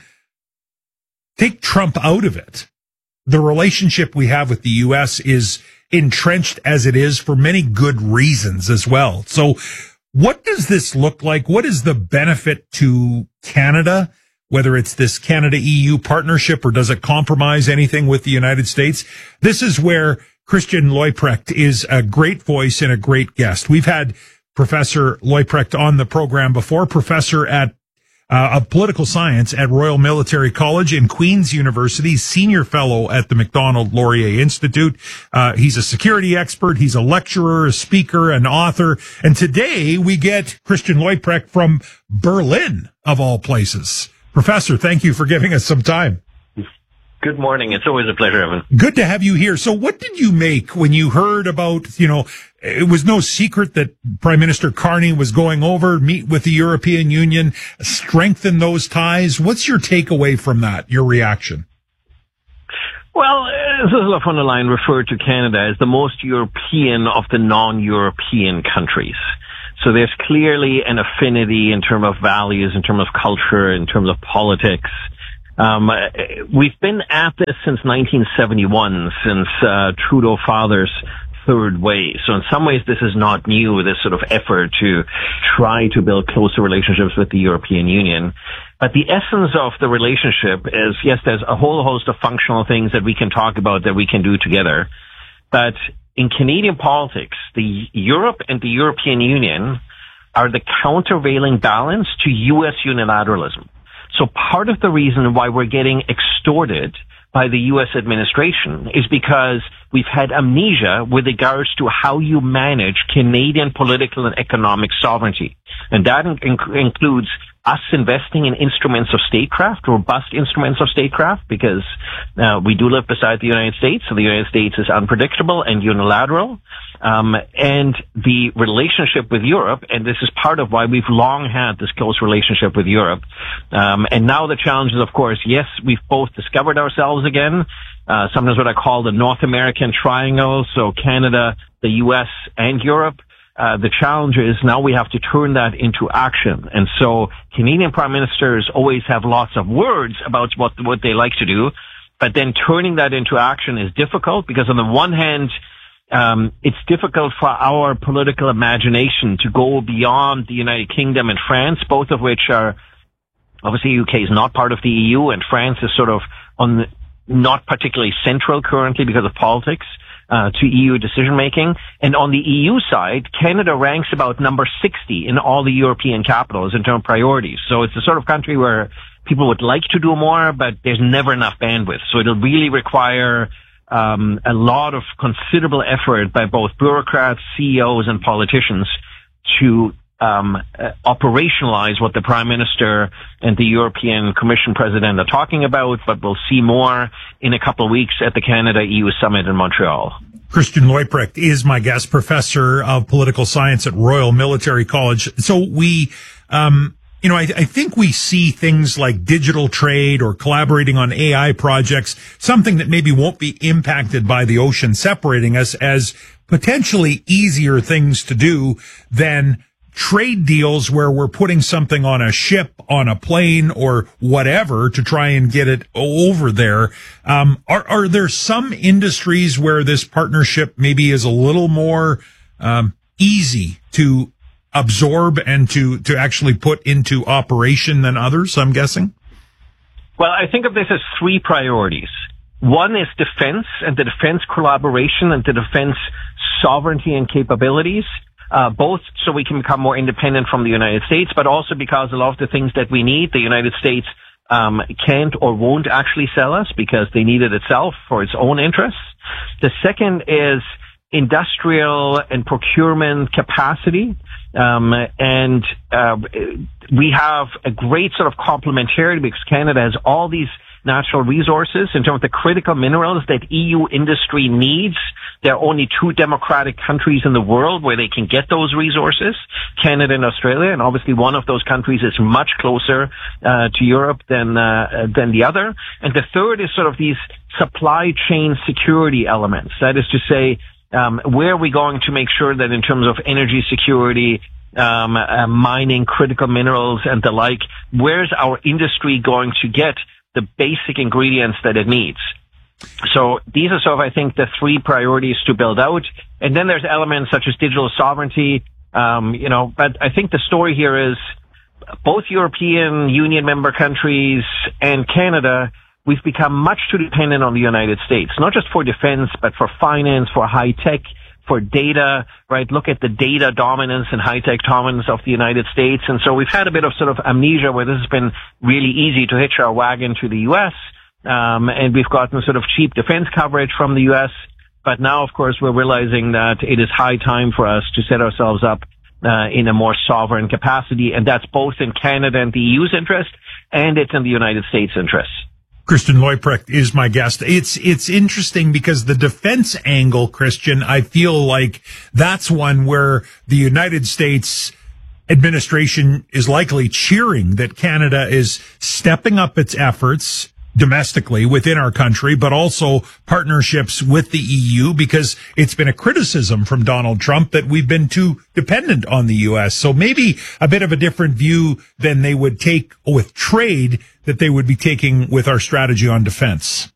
take Trump out of it. The relationship we have with the U S is entrenched as it is for many good reasons as well. So what does this look like? What is the benefit to Canada? Whether it's this Canada-E U partnership or does it compromise anything with the United States? This is where Christian Leuprecht is a great voice and a great guest. We've had Professor Leuprecht on the program before, professor at uh, of political science at Royal Military College in Queen's University, senior fellow at the Macdonald Laurier Institute. Uh, he's a security expert. He's a lecturer, a speaker, an author. And today we get Christian Leuprecht from Berlin, of all places. Professor, thank you for giving us some time. Good morning. It's always a pleasure, Evan. Good to have you here. So what did you make when you heard about, you know, it was no secret that Prime Minister Carney was going over, meet with the European Union, strengthen those ties. What's your takeaway from that, your reaction? Well, Ursula von der Leyen referred to Canada as the most European of the non-European countries. So there's clearly an affinity in terms of values, in terms of culture, in terms of politics. Um, we've been at this since nineteen seventy-one, since uh, Trudeau father's third way. So in some ways, this is not new, this sort of effort to try to build closer relationships with the European Union. But the essence of the relationship is, yes, there's a whole host of functional things that we can talk about that we can do together. But in Canadian politics, the Europe and the European Union are the countervailing balance to U S unilateralism. So part of the reason why we're getting extorted by the U S administration is because we've had amnesia with regards to how you manage Canadian political and economic sovereignty. And that in- includes us investing in instruments of statecraft, robust instruments of statecraft, because uh, we do live beside the United States, so the United States is unpredictable and unilateral. Um, and the relationship with Europe, and this is part of why we've long had this close relationship with Europe. Um, and now the challenge is, of course, yes, we've both discovered ourselves again, uh, sometimes what I call the North American triangle, so Canada, the U S, and Europe. Uh, the challenge is now we have to turn that into action. And so Canadian prime ministers always have lots of words about what, what they like to do, but then turning that into action is difficult because on the one hand, um, it's difficult for our political imagination to go beyond the United Kingdom and France, both of which are, obviously U K is not part of the E U and France is sort of on the, not particularly central currently because of politics. Uh, to E U decision-making. And on the E U side, Canada ranks about number sixty in all the European capitals in terms of priorities. So it's the sort of country where people would like to do more, but there's never enough bandwidth. So it'll really require um, a lot of considerable effort by both bureaucrats, C E Os, and politicians to um, uh, operationalize what the Prime Minister and the European Commission President are talking about, but we'll see more in a couple of weeks at the Canada E U Summit in Montreal. Christian Leuprecht is my guest, professor of political science at Royal Military College. So we, um, you know, I, I think we see things like digital trade or collaborating on A I projects, something that maybe won't be impacted by the ocean separating us, as potentially easier things to do than trade deals where we're putting something on a ship, on a plane, or whatever to try and get it over there. Um, are, are there some industries where this partnership maybe is a little more um, easy to absorb and to, to actually put into operation than others, I'm guessing? Well, I think of this as three priorities. One is defense and the defense collaboration and the defense sovereignty and capabilities. Uh, both so we can become more independent from the United States, but also because a lot of the things that we need, the United States um, can't or won't actually sell us because they need it itself for its own interests. The second is industrial and procurement capacity. Um, and uh, we have a great sort of complementarity because Canada has all these natural resources in terms of the critical minerals that E U industry needs. There are only two democratic countries in the world where they can get those resources, Canada and Australia, and obviously one of those countries is much closer uh, to Europe than uh, than the other. And the third is sort of these supply chain security elements. That is to say, um, where are we going to make sure that in terms of energy security, um, uh, mining critical minerals and the like, where's our industry going to get the basic ingredients that it needs? So these are sort of, I think, the three priorities to build out. And then there's elements such as digital sovereignty, um, you know, but I think the story here is both European Union member countries and Canada, we've become much too dependent on the United States, not just for defense, but for finance, for high tech, for data, right? Look at the data dominance and high-tech dominance of the United States. And so we've had a bit of sort of amnesia where this has been really easy to hitch our wagon to the U S, um, and we've gotten sort of cheap defense coverage from the U S. But now, of course, we're realizing that it is high time for us to set ourselves up uh, in a more sovereign capacity, and that's both in Canada and the E U's interest, and it's in the United States' interest. Christian Leuprecht is my guest. It's, it's interesting because the defense angle, Christian, I feel like that's one where the United States administration is likely cheering that Canada is stepping up its efforts domestically within our country, but also partnerships with the E U, because it's been a criticism from Donald Trump that we've been too dependent on the U S. So maybe a bit of a different view than they would take with trade that they would be taking with our strategy on defense.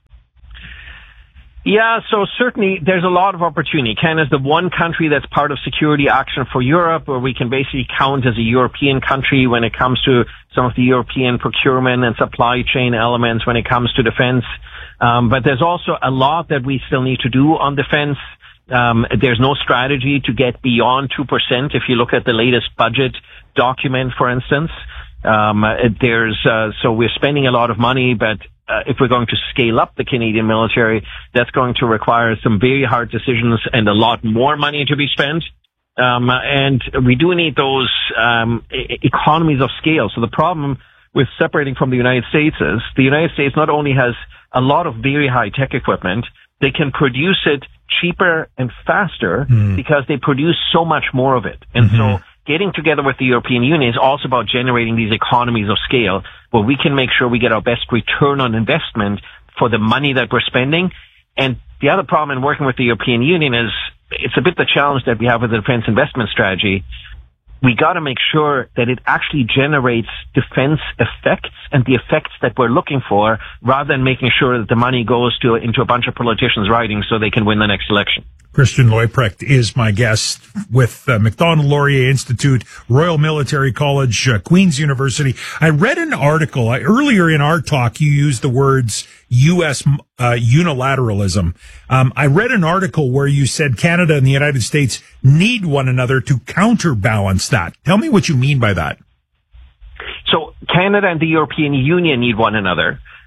Yeah, so certainly there's a lot of opportunity. Canada is the one country that's part of Security Action for Europe, where we can basically count as a European country when it comes to some of the European procurement and supply chain elements when it comes to defense. Um, but there's also a lot that we still need to do on defense. Um, there's no strategy to get beyond two percent. If you look at the latest budget document, for instance, um, there's, uh, so we're spending a lot of money, but Uh, if we're going to scale up the Canadian military, that's going to require some very hard decisions and a lot more money to be spent. Um, and we do need those um, e- economies of scale. So the problem with separating from the United States is the United States not only has a lot of very high-tech equipment, they can produce it cheaper and faster mm. because they produce so much more of it. And mm-hmm. so getting together with the European Union is also about generating these economies of scale where we can make sure we get our best return on investment for the money that we're spending. And the other problem in working with the European Union is it's a bit the challenge that we have with the defense investment strategy. We got to make sure that it actually generates defense effects and the effects that we're looking for, rather than making sure that the money goes to into a bunch of politicians' writings so they can win the next election. Christian Leuprecht is my guest with uh, Macdonald-Laurier Institute, Royal Military College, uh, Queen's University. I read an article I, earlier in our talk. You used the words U S uh, unilateralism. Um, I read an article where you said Canada and the United States need one another to counterbalance that. Tell me what you mean by that. So Canada and the European Union need one another.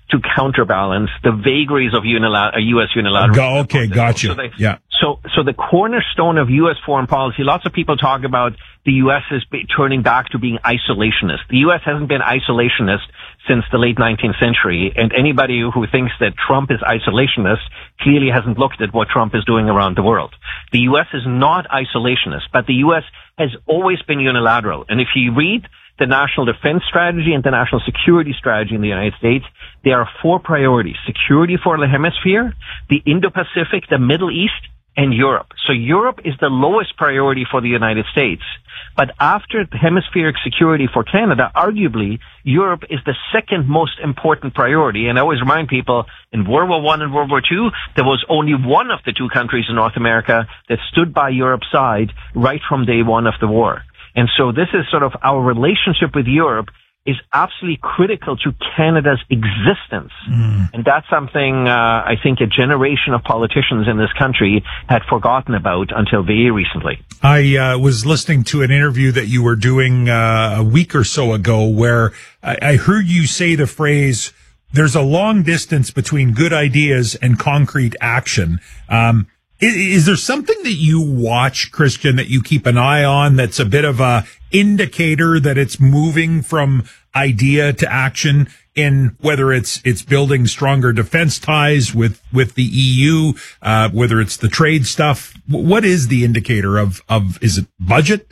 to counterbalance the vagaries of unilateral, U S unilateral. Go, okay, gotcha. So they, yeah. So, so the cornerstone of U S foreign policy, lots of people talk about the U S is be, turning back to being isolationist. The U S hasn't been isolationist since the late nineteenth century, and anybody who thinks that Trump is isolationist clearly hasn't looked at what Trump is doing around the world. The U S is not isolationist, but the U S has always been unilateral. And if you read the national defense strategy and the national security strategy in the United States, there are four priorities: security for the hemisphere, the Indo-Pacific, the Middle East, and Europe. So Europe is the lowest priority for the United States. But after hemispheric security for Canada, arguably, Europe is the second most important priority. And I always remind people, in World War One and World War Two, there was only one of the two countries in North America that stood by Europe's side right from day one of the war. And so this is sort of our relationship with Europe is absolutely critical to Canada's existence. Mm. And that's something uh, I think a generation of politicians in this country had forgotten about until very recently. I uh, was listening to an interview that you were doing uh, a week or so ago where I, I heard you say the phrase, there's a long distance between good ideas and concrete action. Um, is, is there something that you watch, Christian, that you keep an eye on that's a bit of a indicator that it's moving from idea to action in whether it's it's building stronger defense ties with with the E U, uh, whether it's the trade stuff? What is the indicator of of is it budget?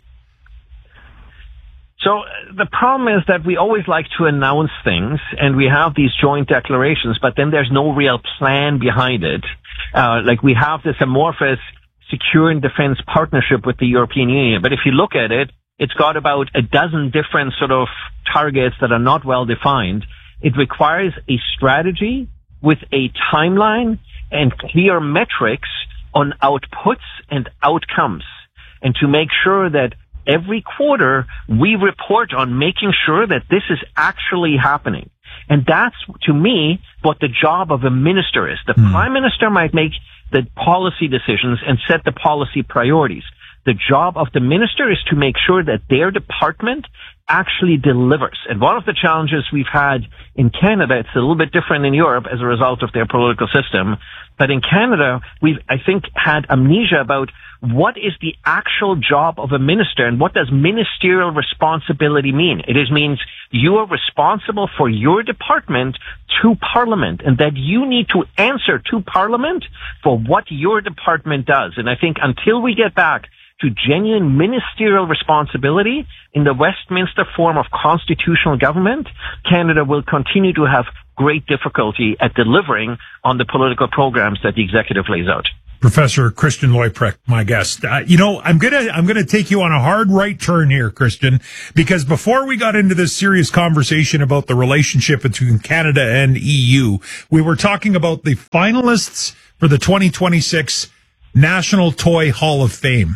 So the problem is that we always like to announce things, and we have these joint declarations, but then there's no real plan behind it. Uh, like we have this amorphous secure and defense partnership with the European Union, but if you look at it, it's got about a dozen different sort of targets that are not well defined. It requires a strategy with a timeline and clear metrics on outputs and outcomes, and to make sure that every quarter we report on making sure that this is actually happening. And that's, to me, what the job of a minister is. The mm. prime minister might make the policy decisions and set the policy priorities. The job of the minister is to make sure that their department actually delivers. And one of the challenges we've had in Canada, it's a little bit different in Europe as a result of their political system, but in Canada, we've, I think, had amnesia about what is the actual job of a minister and what does ministerial responsibility mean. It is means you are responsible for your department to Parliament, and that you need to answer to Parliament for what your department does. And I think until we get back to genuine ministerial responsibility in the Westminster form of constitutional government, Canada will continue to have great difficulty at delivering on the political programs that the executive lays out. Professor Christian Leuprecht, my guest. Uh, you know, I'm gonna I'm gonna take you on a hard right turn here, Christian, because before we got into this serious conversation about the relationship between Canada and E U, we were talking about the finalists for the twenty twenty-six National Toy Hall of Fame.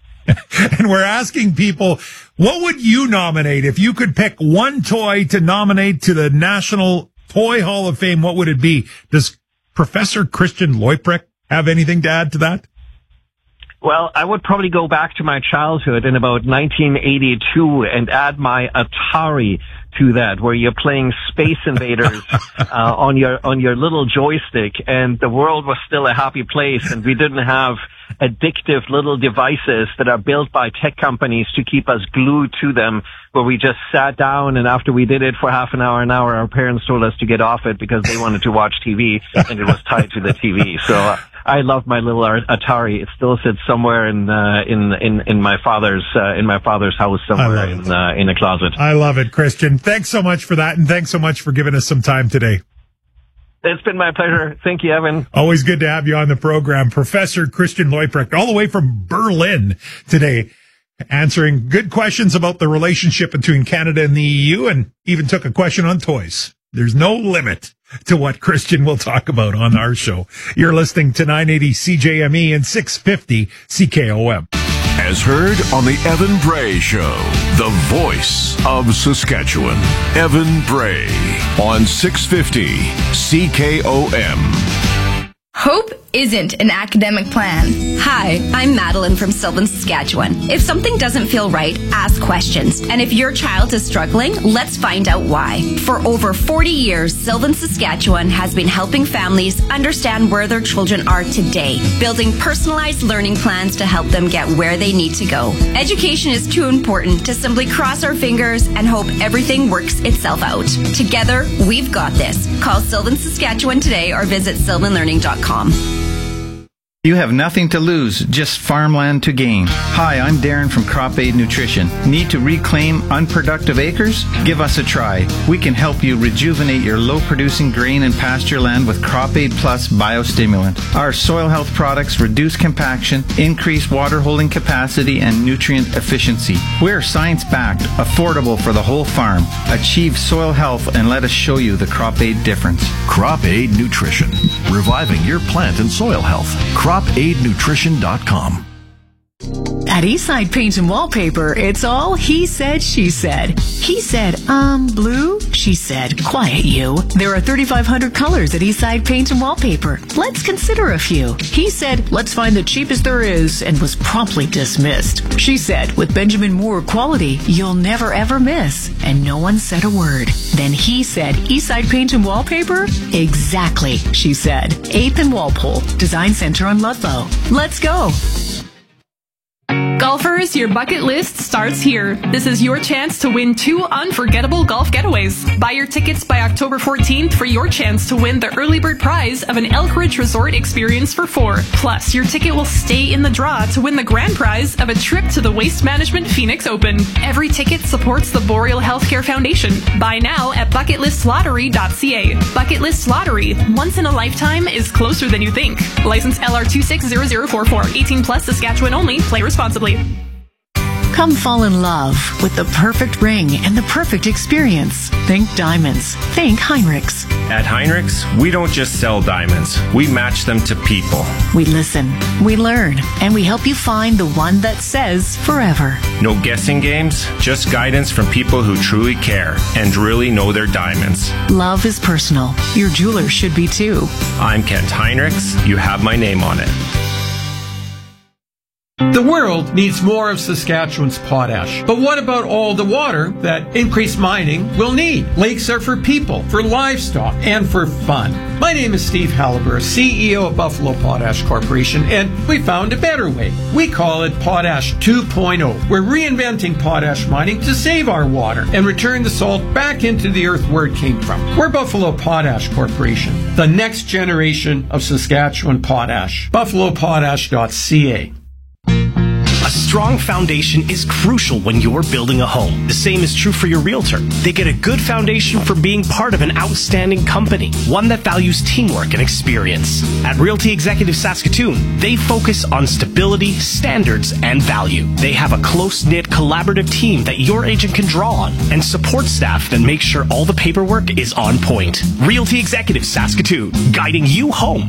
And we're asking people, what would you nominate if you could pick one toy to nominate to the National Toy Hall of Fame? What would it be? Does Professor Christian Leuprecht have anything to add to that? Well, I would probably go back to my childhood in about nineteen eighty-two and add my Atari to that, where you're playing Space Invaders uh, on your on your little joystick, and the world was still a happy place, and we didn't have addictive little devices that are built by tech companies to keep us glued to them, where we just sat down, and after we did it for half an hour, an hour, our parents told us to get off it because they wanted to watch T V, and it was tied to the T V. So uh, I love my little Atari. It still sits somewhere in uh, in in in my father's uh, in my father's house somewhere in uh, in a closet. I love it, Christian. Thanks so much for that, and thanks so much for giving us some time today. It's been my pleasure. Thank you, Evan. Always good to have you on the program. Professor Christian Leuprecht, all the way from Berlin today, answering good questions about the relationship between Canada and the E U, and even took a question on toys. There's no limit to what Christian will talk about on our show. You're listening to nine eighty C J M E and six fifty C K O M. As heard on the Evan Bray Show, the voice of Saskatchewan. Evan Bray on six fifty C K O M. Hope isn't an academic plan. Hi, I'm Madeline from Sylvan, Saskatchewan. If something doesn't feel right, ask questions. And if your child is struggling, let's find out why. For over forty years, Sylvan, Saskatchewan has been helping families understand where their children are today, building personalized learning plans to help them get where they need to go. Education is too important to simply cross our fingers and hope everything works itself out. Together, we've got this. Call Sylvan, Saskatchewan today or visit sylvan learning dot com. You have nothing to lose, just farmland to gain. Hi, I'm Darren from Crop Aid Nutrition. Need to reclaim unproductive acres? Give us a try. We can help you rejuvenate your low-producing grain and pasture land with Crop Aid Plus Biostimulant. Our soil health products reduce compaction, increase water holding capacity, and nutrient efficiency. We're science-backed, affordable for the whole farm. Achieve soil health and let us show you the Crop Aid difference. Crop Aid Nutrition, reviving your plant and soil health. crop aid nutrition dot com. At Eastside Paint and Wallpaper, it's all he said, she said. He said, um, blue? She said, quiet you. There are thirty-five hundred colors at Eastside Paint and Wallpaper. Let's consider a few. He said, let's find the cheapest there is, and was promptly dismissed. She said, with Benjamin Moore quality, you'll never ever miss. And no one said a word. Then he said, Eastside Paint and Wallpaper? Exactly, she said. eighth and Walpole, Design Center on Ludlow. Let's go. Golfers, your bucket list starts here. This is your chance to win two unforgettable golf getaways. Buy your tickets by October fourteenth for your chance to win the early bird prize of an Elkridge Resort experience for four. Plus, your ticket will stay in the draw to win the grand prize of a trip to the Waste Management Phoenix Open. Every ticket supports the Boreal Healthcare Foundation. Buy now at bucket list lottery dot c a. Bucket List Lottery, once in a lifetime, is closer than you think. License L R two six zero zero four four. eighteen plus, Saskatchewan only. Play responsibly. Come fall in love with the perfect ring and the perfect experience. Think diamonds. Think Heinrichs. At Heinrichs, we don't just sell diamonds. We match them to people. We listen, we learn, and we help you find the one that says forever. No guessing games, just guidance from people who truly care and really know their diamonds. Love is personal. Your jeweler should be too. I'm Kent Heinrichs. You have my name on it. The world needs more of Saskatchewan's potash. But what about all the water that increased mining will need? Lakes are for people, for livestock, and for fun. My name is Steve Halibur, C E O of Buffalo Potash Corporation, and we found a better way. We call it Potash two point oh. We're reinventing potash mining to save our water and return the salt back into the earth where it came from. We're Buffalo Potash Corporation, the next generation of Saskatchewan potash. buffalo potash dot c a. A strong foundation is crucial when you're building a home. The same is true for your realtor. They get a good foundation for being part of an outstanding company, one that values teamwork and experience. At Realty Executive Saskatoon, they focus on stability, standards, and value. They have a close-knit, collaborative team that your agent can draw on, and support staff that make sure all the paperwork is on point. Realty Executive Saskatoon, guiding you home